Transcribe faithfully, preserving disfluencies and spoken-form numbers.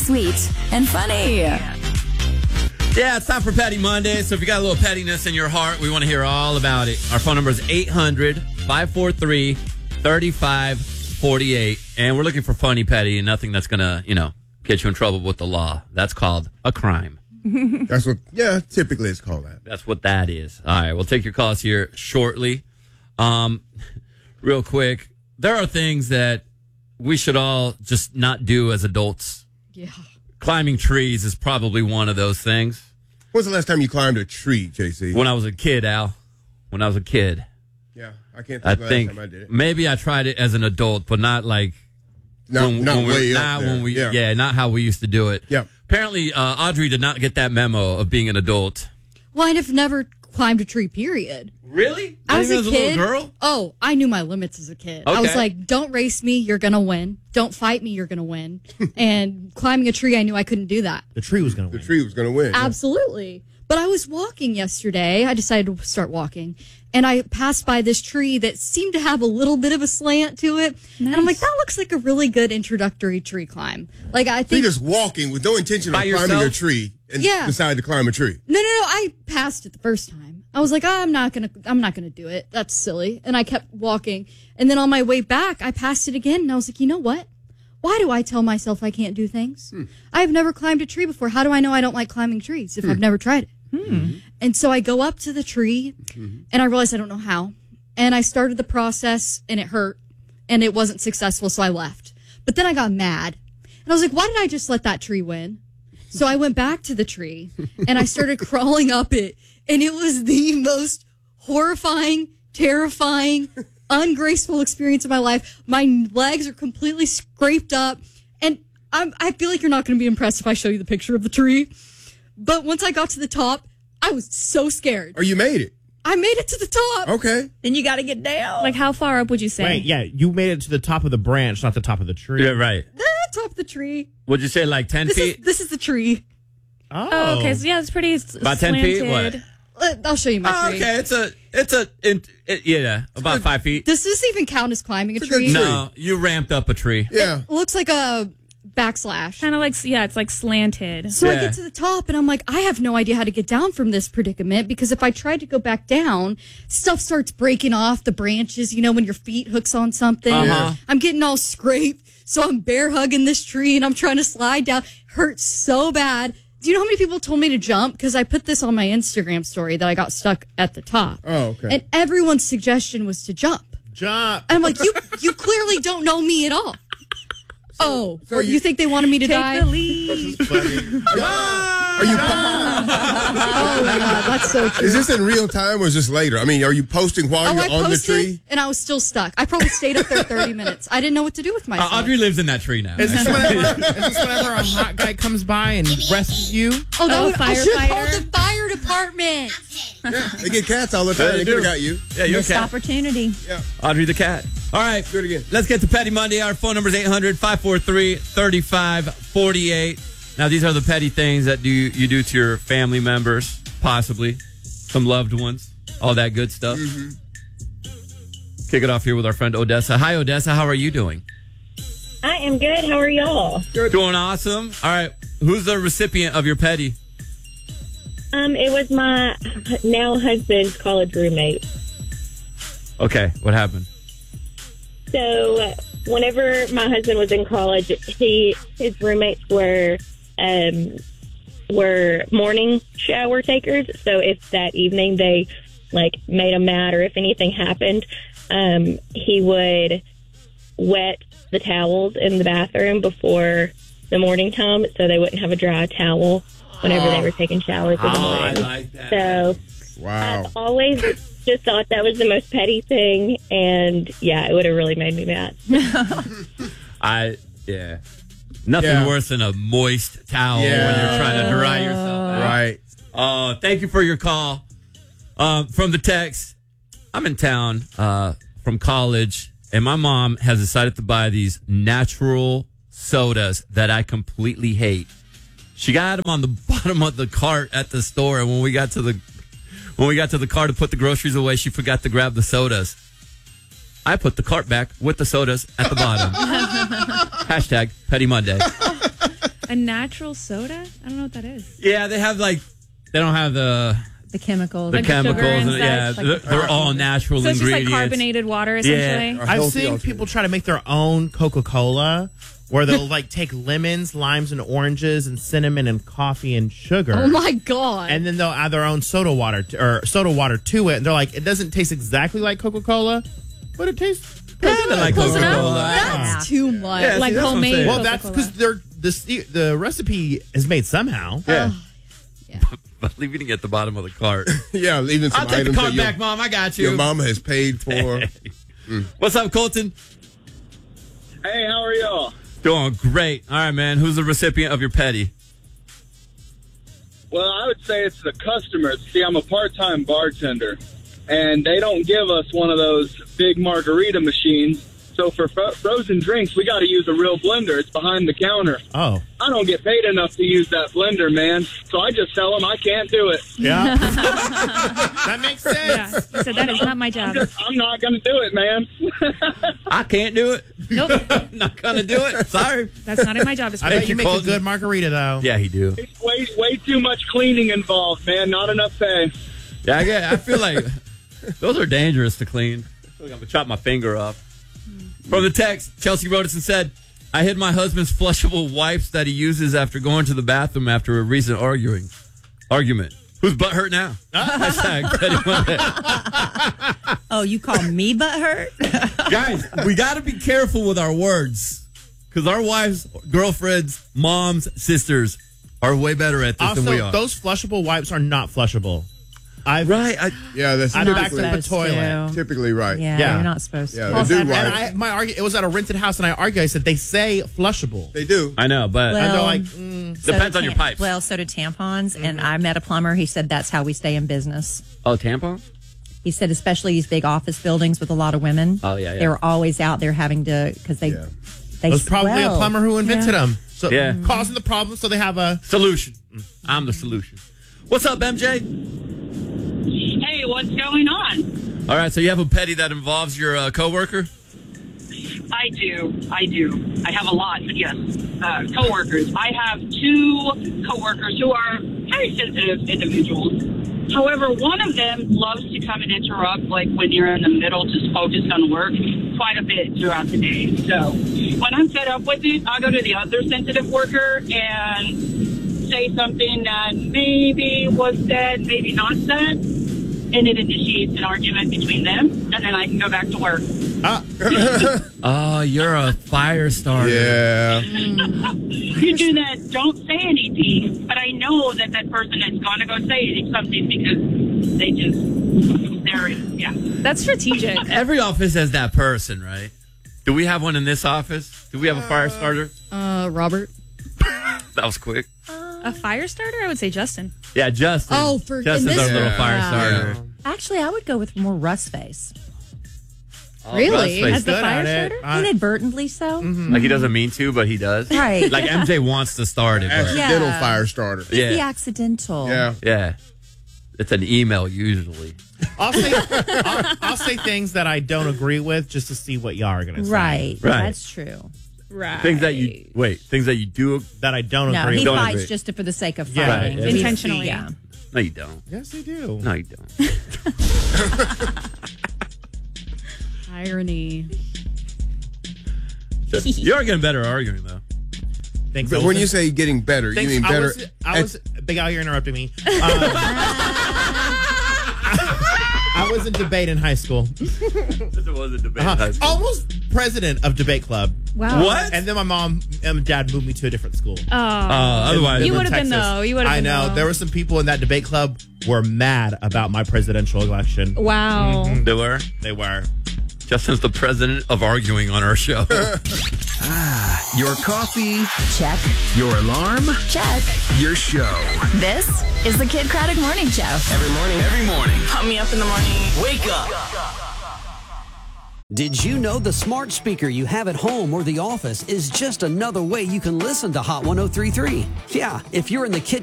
sweet, and funny. Yeah, it's time for Petty Monday. So if you got a little pettiness in your heart, we want to hear all about it. Our phone number is eight hundred, five four three, three five four eight. And we're looking for funny petty and nothing that's going to, you know, get you in trouble with the law. That's called a crime. That's what, yeah, typically it's called that. That's what that is. All right, we'll take your calls here shortly. Um, real quick, there are things that we should all just not do as adults. Yeah. Climbing trees is probably one of those things. When's the last time you climbed a tree, J C? When I was a kid, Al. When I was a kid. Yeah, I can't think I of the last think time I did it. maybe I tried it as an adult, but not like Not, when, not when we, way up not there. when we yeah. yeah, not how we used to do it. Yeah. Apparently, uh, Audrey did not get that memo of being an adult. Well, I've never climbed a tree, period. Really? I was Even a as kid. little girl? Oh, I knew my limits as a kid. I was Okay. like, don't race me, you're going to win. Don't fight me, you're going to win. And climbing a tree, I knew I couldn't do that. The tree was going to The win. tree was going to win. yeah. Absolutely. But I was walking yesterday. I decided to start walking. And I passed by this tree that seemed to have a little bit of a slant to it. And I'm like, that looks like a really good introductory tree climb. Like, I So think. you're just walking with no intention By of climbing yourself? a tree and Yeah. decide to climb a tree. No, no, no. I passed it the first time. I was like, oh, I'm not gonna, I'm not gonna do it. That's silly. And I kept walking. And then on my way back, I passed it again, and I was like, you know what? Why do I tell myself I can't do things? Hmm. I've never climbed a tree before. How do I know I don't like climbing trees if I've never tried it? And so I go up to the tree, and I realize I don't know how. And I started the process, and it hurt, and it wasn't successful, so I left. But then I got mad, and I was like, why did I just let that tree win? So I went back to the tree, and I started crawling up it, and it was the most horrifying, terrifying, ungraceful experience of my life. My legs are completely scraped up, and I'm, I feel like you're not going to be impressed if I show you the picture of the tree. But once I got to the top, I was so scared. Or you made it. I made it to the top. Okay. Then you got to get down. Like, how far up would you say? Wait, yeah, you made it to the top of the branch, not the top of the tree. Yeah, right. Ah, top of the tree. Would you say like ten This feet? is this is the tree. Oh, Oh, okay. So, yeah, it's pretty s- About ten feet? slanted. Uh, I'll show you my Oh, tree. okay, it's a, it's a, it, it, yeah, about five feet. Does this even count as climbing a It's a good tree? tree. No, you ramped up a tree. Yeah. It looks like a backslash. Kind of like, yeah, it's like slanted. So I Yeah. get to the top and I'm like, I have no idea how to get down from this predicament because if I tried to go back down, stuff starts breaking off the branches, you know, when your feet hooks on something. Uh-huh. I'm getting all scraped. So I'm bear hugging this tree and I'm trying to slide down. Hurts so bad. Do you know how many people told me to jump? Because I put this on my Instagram story that I got stuck at the top. Oh, okay. And everyone's suggestion was to jump. jump. And I'm like, you you clearly don't know me at all. Oh, so or you- you think they wanted me to Take die? the lead. Are you? Oh my God, that's so true. Is this in real time or is this later? I mean, are you posting while Oh, you're I on the posted, tree? and I was still stuck. I probably stayed up there thirty minutes. I didn't know what to do with Uh, myself. Audrey lives in that tree now. Is this, whenever, is this whenever a hot guy comes by and rescues you? oh, that Oh, would, I should have called firefighter. the fire department. Yeah, they get cats all the time. Yeah, They they could have do. got you. Yeah, you're a Missed cat. opportunity. Audrey the cat. All right. Do it again. Let's get to Petty Monday. Our phone number is eight hundred, five four three, three five four eight. Now, these are the petty things that do you do to your family members, possibly, some loved ones, all that good stuff. Mm-hmm. Kick it off here with our friend Odessa. Hi, Odessa. How are you doing? I am good. How are y'all? Doing awesome. All right. Who's the recipient of your petty? Um, it was my now husband's college roommate. Okay. What happened? So, whenever my husband was in college, he his roommates were um were morning shower takers. So, if that evening they like made him mad or if anything happened, um, he would wet the towels in the bathroom before the morning time, so they wouldn't have a dry towel whenever they were taking showers in the Oh, I morning. like that. So. Wow. I've always just thought that was the most petty thing, and yeah, it would have really made me mad. I, yeah. Nothing Yeah. worse than a moist towel Yeah. when you're trying to dry yourself out. Right. Uh, thank you for your call. Um, from the text, I'm in town uh, from college, and my mom has decided to buy these natural sodas that I completely hate. She got them on the bottom of the cart at the store, and when we got to the when we got to the car to put the groceries away, she forgot to grab the sodas. I put the cart back with the sodas at the bottom. Hashtag Petty Monday. A natural soda? I don't know what that is. Yeah, they have like they don't have the The chemicals. the Like the sugar chemicals. and And, yeah, such, they're, like- they're all natural So it's just like ingredients. carbonated water, essentially. Or I've healthy seen alternative. people try to make their own Coca-Cola where they'll like take lemons, limes, and oranges and cinnamon and coffee and sugar. Oh my god. And then they'll add their own soda water to, or soda water to it. And they're like, it doesn't taste exactly like Coca-Cola, but it tastes Kinda like Close enough? Coca-Cola. That's too much. Yeah, see, Like that's what I'm homemade saying. well. That's Coca-Cola. because they're the ste- the recipe is made somehow. Yeah. Yeah. But leaving it at the bottom of the cart. Yeah, even some I'll take the items cart that your, back, Mom. I got you. your mama has paid for. What's up, Colton? Hey, how are y'all? Doing great. All right, man. Who's the recipient of your petty? Well, I would say it's the customers. See, I'm a part-time bartender, and they don't give us one of those big margarita machines. So for fro- frozen drinks, we got to use a real blender. It's behind the counter. Oh, I don't get paid enough to use that blender, man. So I just tell them I can't do it. yeah. That makes sense. Yeah. He said, that is not my I'm, job. just, I'm not going to do it, man. I can't do it. Nope. Not gonna do it. Sorry. That's not in my job I description. bet you make a good margarita though. Yeah, he do. It's way, way too much cleaning involved, man. Not enough pay. Yeah, I get. I feel like those are dangerous to clean. I feel like I'm gonna chop my finger off. From the text, Chelsea wrote us and said, "I hid my husband's flushable wipes that he uses after going to the bathroom after a recent arguing argument. Whose butt hurt now?" Hashtag Petty Monday. Oh, you call me butthurt? Guys, we got to be careful with our words because our wives, girlfriends, moms, sisters are way better at this than we Also, are. those flushable wipes are not flushable. I've right? I, Yeah, that's I've Not backed up a supposed toilet. to. typically right. Yeah, Yeah. you're not supposed to. Yeah, False they do advert. And right. I, my argue, it was at a rented house, and I argued. I said they say flushable. They do. I know, but And they're Well, like, mm, So depends do on your tam- pipes. Well, so do tampons. And I met a plumber. He said that's how we stay in business. oh, tampon? He said, especially these big office buildings with a lot of women. Oh, yeah, yeah. They're always out there having to, because they, Yeah. they it was probably swell. a plumber who invented Yeah. them. So Yeah. causing the problem, so they have a. Solution. I'm the solution. What's up, M J? Hey, what's going on? All right, so you have a petty that involves your uh, coworker? I do. I do. I have a lot, but yes. Uh, coworkers. I have two coworkers who are very sensitive individuals. However, one of them loves to come and interrupt, like when you're in the middle, just focused on work, quite a bit throughout the day. So when I'm fed up with it, I'll go to the other sensitive worker and say something that maybe was said, maybe not said, and it initiates an argument between them, and then I can go back to work. Oh, you're a fire starter. Yeah. You do that, don't say anything, but I know that that person is going to go say something because they just, they're, yeah. That's strategic. Every office has that person, right? Do we have one in this office? Do we have a fire starter? Uh, Robert. That was quick. A fire starter? I would say Justin. Yeah, Justin. Oh, for- in Justin's this- our little Yeah. fire Yeah. starter. Actually, I would go with more Russ face. Really? Russ face. As the Good fire at it. starter? I- Inadvertently so. Like he doesn't mean to, but he does. Right. Like M J wants to start it, but Accidental Yeah. fire starter. The yeah, accidental. Yeah. yeah. It's an email usually. I'll say, I'll, I'll say things that I don't agree with just to see what y'all are gonna say. Right. Right. That's true. Right. Things that you wait. Things that you do. That I don't No, agree he with. don't fights agree. just for the sake of Yeah. fighting. Right, We- intentionally. Yeah. No, you don't. Yes, they do. No, you don't. Irony. You are getting better at arguing though. Thanks, But when Olsen. you say getting better, Thanks, you mean I better? was, I at- was Big Al, you're interrupting me. Um, I was in debate in high school. This was a debate. Uh-huh. Almost president of debate club. Wow. What? And then my mom and dad moved me to a different school. Oh. Uh, otherwise, You in would've been, Texas. though. You would've I been, know. though. There were some people in that debate club were mad about my presidential election. Wow. they were. They were. Justin's the president of arguing on our show. Your coffee, Check. your alarm, Check. your show. This is the Kid Craddock Morning Show. Every morning. Every morning. Pump me up in the morning. Wake up. Did you know the smart speaker you have at home or the office is just another way you can listen to Hot one oh three point three? Yeah, if you're in the kitchen